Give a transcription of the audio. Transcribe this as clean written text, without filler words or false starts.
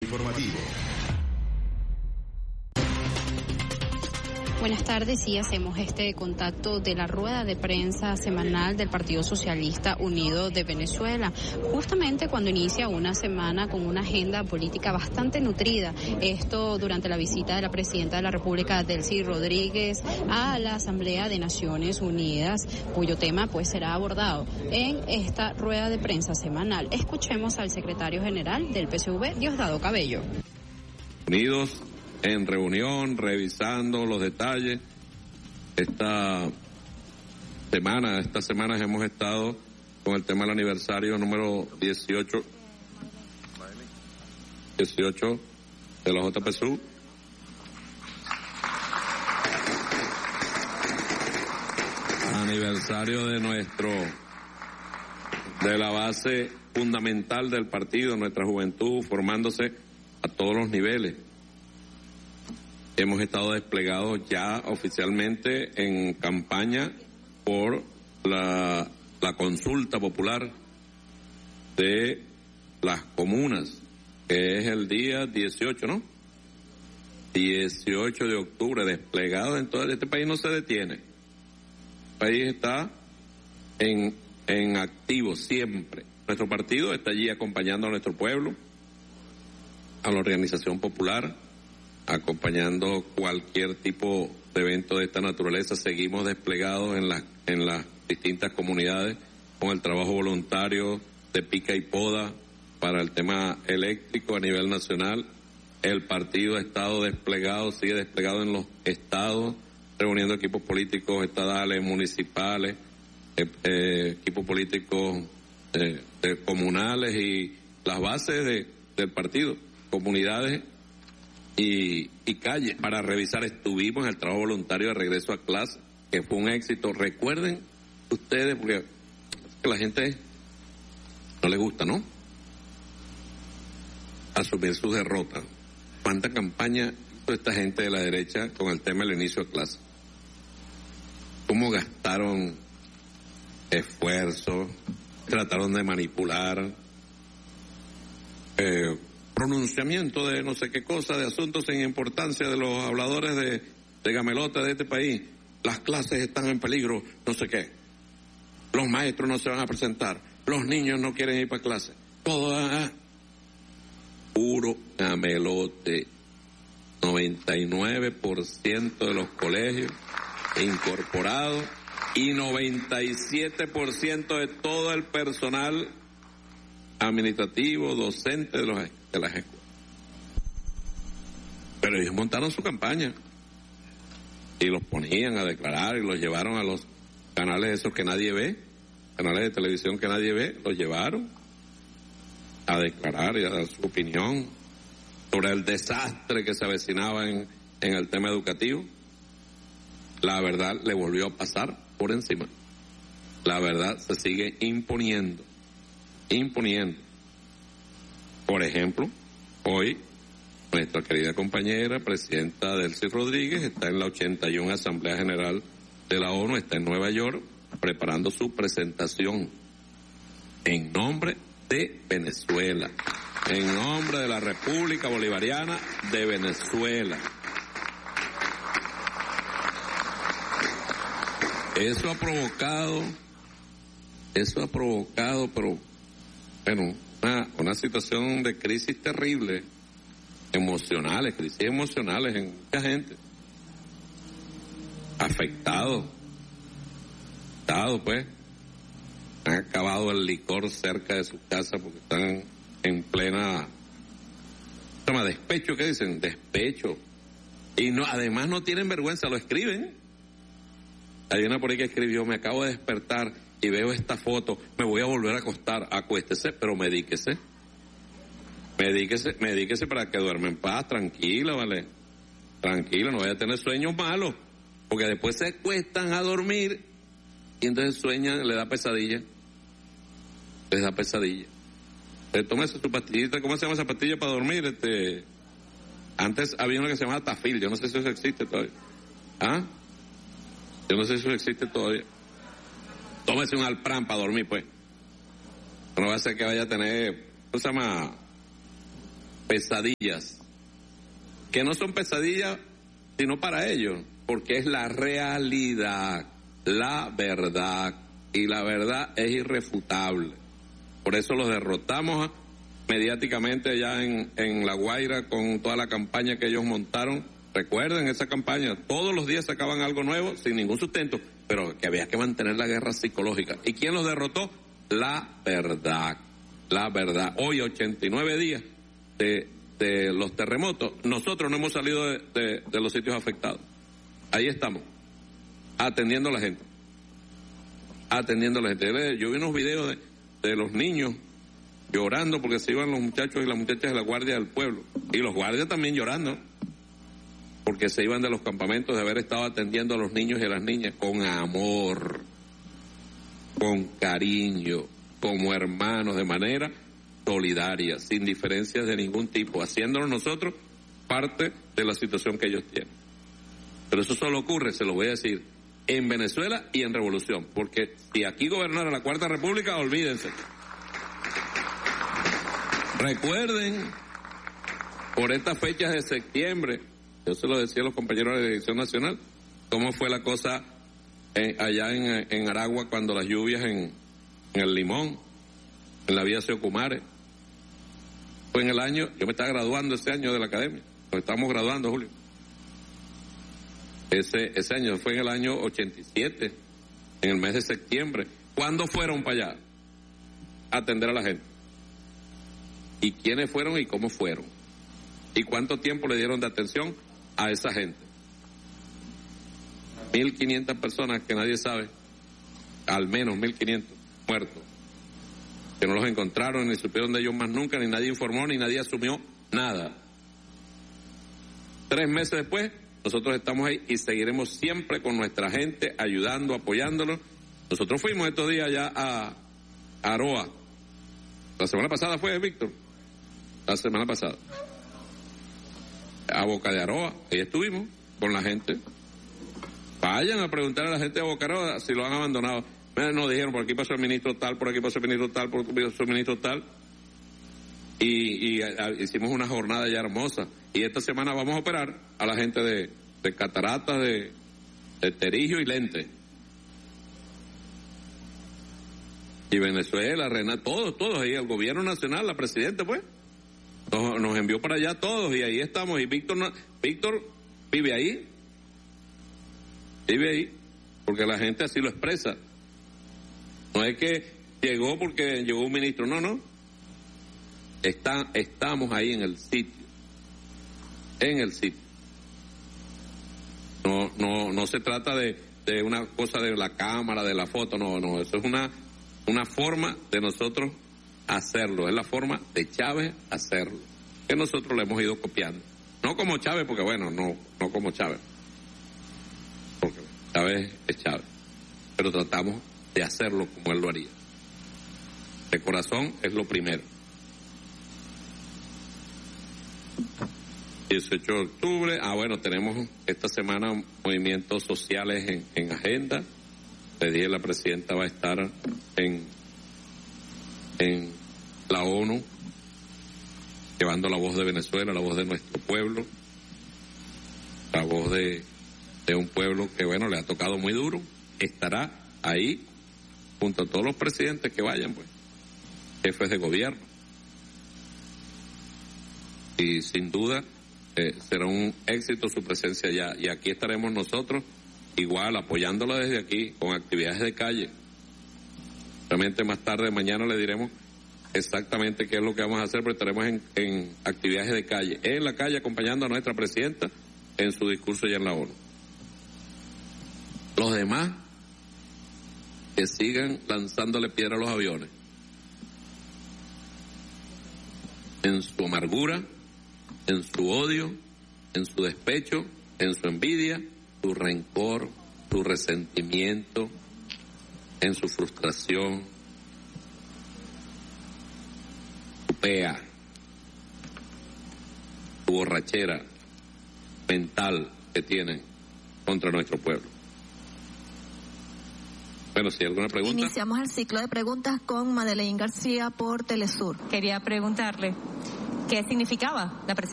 Informativo. Buenas tardes, sí, hacemos este contacto de la rueda de prensa semanal del Partido Socialista Unido de Venezuela, justamente cuando inicia una semana con una agenda política bastante nutrida. Esto durante la visita de la Presidenta de la República, Delcy Rodríguez, a la Asamblea de Naciones Unidas, cuyo tema pues será abordado en esta rueda de prensa semanal. Escuchemos al secretario general del PSV, Diosdado Cabello. Unidos en reunión, revisando los detalles. Estas semanas hemos estado con el tema del aniversario número 18 de la JPSU. Aniversario de la base fundamental del partido, nuestra juventud formándose a todos los niveles. Hemos estado desplegados ya oficialmente en campaña por la consulta popular de las comunas, que es el día 18, ¿no? 18 de octubre, desplegado en todo este país. No se detiene. El país está en activo siempre. Nuestro partido está allí acompañando a nuestro pueblo, a la organización popular, acompañando cualquier tipo de evento de esta naturaleza. Seguimos desplegados en las distintas comunidades con el trabajo voluntario de pica y poda para el tema eléctrico a nivel nacional. El partido ha estado desplegado, sigue desplegado en los estados, reuniendo equipos políticos estadales, municipales, equipos políticos comunales y las bases del partido, comunidades y calle para revisar. Estuvimos en el trabajo voluntario de regreso a clase, que fue un éxito. Recuerden ustedes, porque a la gente no le gusta, ¿no?, asumir sus derrotas. ¿Cuánta campaña hizo esta gente de la derecha con el tema del inicio de clase? ¿Cómo gastaron esfuerzos? Trataron de manipular pronunciamiento de no sé qué cosa, de asuntos sin importancia de los habladores de gamelote de este país. Las clases están en peligro, no sé qué. Los maestros no se van a presentar. Los niños no quieren ir para clase. Todo puro gamelote. 99% de los colegios incorporados y 97% de todo el personal administrativo, docente de las escuelas. Pero ellos montaron su campaña y los ponían a declarar y los llevaron a los canales esos que nadie ve, canales de televisión que nadie ve, los llevaron a declarar y a dar su opinión sobre el desastre que se avecinaba en el tema educativo. La verdad le volvió a pasar por encima. La verdad se sigue imponiendo. Por ejemplo, hoy nuestra querida compañera presidenta Delcy Rodríguez está en la 81 Asamblea General de la ONU, está en Nueva York preparando su presentación en nombre de Venezuela, en nombre de la República Bolivariana de Venezuela. Eso ha provocado, pero bueno, una situación de crisis terrible, crisis emocionales en mucha gente, afectado, pues, han acabado el licor cerca de su casa porque están en plena, despecho, ¿qué dicen? Despecho. Y no, además no tienen vergüenza, lo escriben. Hay una por ahí que escribió: me acabo de despertar y veo esta foto, me voy a volver a acostar. Acuéstese, pero medíquese para que duerma en paz, tranquila, ¿vale? Tranquila, no vaya a tener sueños malos, porque después se acuestan a dormir y entonces sueñan, le da pesadilla. Tómese su pastillita. ¿Cómo se llama esa pastilla para dormir? Antes había una que se llamaba Tafil, yo no sé si eso existe todavía. Yo no sé si eso existe todavía. Tómese un Alpran para dormir, pues. No va a ser que vaya a tener, ¿cómo se llama? pesadillas, que no son pesadillas sino para ellos, porque es la realidad, la verdad, y la verdad es irrefutable. Por eso los derrotamos mediáticamente allá en La Guaira con toda la campaña que ellos montaron. Recuerden esa campaña, todos los días sacaban algo nuevo sin ningún sustento, pero que había que mantener la guerra psicológica. ¿Y quién los derrotó? La verdad, la verdad. Hoy, 89 días de los terremotos, nosotros no hemos salido de los sitios afectados. Ahí estamos, atendiendo a la gente. Yo vi unos videos de los niños llorando porque se iban los muchachos y las muchachas de la Guardia del Pueblo, y los guardias también llorando porque se iban de los campamentos de haber estado atendiendo a los niños y a las niñas con amor, con cariño, como hermanos, de manera solidaria, sin diferencias de ningún tipo, haciéndonos nosotros parte de la situación que ellos tienen. Pero eso solo ocurre, se lo voy a decir, en Venezuela y en Revolución, porque si aquí gobernara la Cuarta República, olvídense. Recuerden, por estas fechas de septiembre, yo se lo decía a los compañeros de la Dirección Nacional, cómo fue la cosa allá en Aragua cuando las lluvias en el Limón, en la vía Seocumare. Fue en el año, yo me estaba graduando ese año de la academia, nos estamos graduando, Julio. Ese año fue en el año 87, en el mes de septiembre. ¿Cuándo fueron para allá a atender a la gente? ¿Y quiénes fueron y cómo fueron? ¿Y cuánto tiempo le dieron de atención a esa gente? 1.500 personas que nadie sabe, al menos 1.500 muertos, que no los encontraron ni supieron de ellos más nunca, ni nadie informó, ni nadie asumió nada. 3 meses después, nosotros estamos ahí y seguiremos siempre con nuestra gente, ayudando, apoyándolos. Nosotros fuimos estos días ya a Aroa. La semana pasada fue, Víctor. La semana pasada. A Boca de Aroa. Ahí estuvimos con la gente. Vayan a preguntar a la gente de Boca de Aroa si lo han abandonado. Nos dijeron, por aquí pasó el ministro tal, por aquí pasó el ministro tal, por aquí pasó el ministro tal. Y hicimos una jornada ya hermosa. Y esta semana vamos a operar a la gente de Cataratas, de Terigio y Lente. Y Venezuela, todos ahí, el gobierno nacional, la presidenta, pues, nos envió para allá todos, y ahí estamos. Y Víctor vive ahí, porque la gente así lo expresa. No es que llegó porque llegó un ministro, no. Estamos ahí en el sitio. No se trata de una cosa de la cámara, de la foto, no, eso es una forma de nosotros hacerlo, es la forma de Chávez hacerlo, que nosotros le hemos ido copiando. No como Chávez, porque bueno, no como Chávez, porque Chávez es Chávez, pero tratamos de hacerlo como él lo haría. De corazón es lo primero. 18 de octubre, bueno, tenemos esta semana movimientos sociales en agenda. Le dije, la presidenta va a estar en la ONU, llevando la voz de Venezuela, la voz de nuestro pueblo, la voz de un pueblo que, bueno, le ha tocado muy duro. Estará ahí junto a todos los presidentes que vayan, pues, jefes de gobierno. Y sin duda será un éxito su presencia allá, y aquí estaremos nosotros igual apoyándola desde aquí con actividades de calle. Realmente más tarde, mañana, le diremos exactamente qué es lo que vamos a hacer, pero estaremos en actividades de calle, en la calle, acompañando a nuestra presidenta en su discurso allá en la ONU. Los demás que sigan lanzándole piedra a los aviones en su amargura, en su odio, en su despecho, en su envidia, su rencor, su resentimiento, en su frustración, su pea, su borrachera mental que tienen contra nuestro pueblo. Bueno, si hay alguna pregunta. Iniciamos el ciclo de preguntas con Madeleine García por Telesur. Quería preguntarle, ¿Qué significaba la presencia?